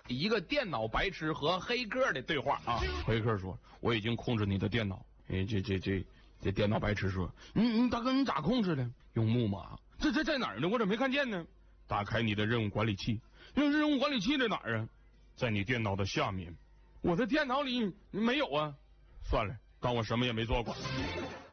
一个电脑白痴和黑客的对话啊。黑客说：“我已经控制你的电脑。”这电脑白痴说：“大哥，你咋控制的？用木马。这在哪儿呢？我怎么没看见呢？打开你的任务管理器。任务管理器在哪儿啊？在你电脑的下面。我的电脑里没有啊。算了，当我什么也没做过。”